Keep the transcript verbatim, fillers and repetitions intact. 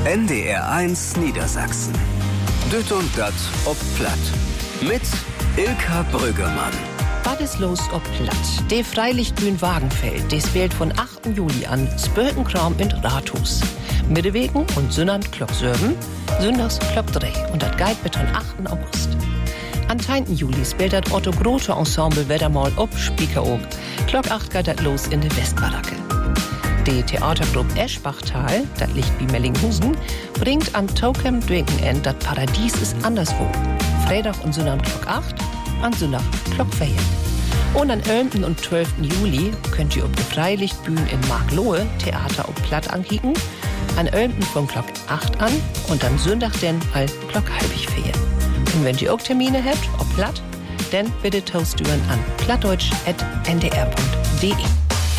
N D R eins Niedersachsen. Düt und dat ob Platt. Mit Ilka Brüggemann. Was ist los ob Platt? De Freilichtbühn Wagenfeld, des wählt von achten Juli an Spökenkram in Rathus. Mittewegen und Sünnand Klock Sörben, Sündags Klock drei und dat Guide mit am achten August. Am zehnten Juli spielt das Otto Grote Ensemble wieder mal ob Spiekeroog. Klock acht geht dat los in der Westbaracke. Die Theatergruppe Eschbachtal, das liegt wie Mellinghusen, bringt am Tokem Dwinkenend das Paradies ist anderswo. Freitag und Sonntag Klock acht, an Sonntag Klock vier. Und am elften und zwölften Juli könnt ihr auf der Freilichtbühne in Marklohe Theater auf Platt ankicken. An elften von Klock acht an und am Sonntag dann all Klock halbig vier. Und wenn ihr auch Termine habt, auf Platt, dann bitte toastüren an plattdeutsch at n d r punkt d e.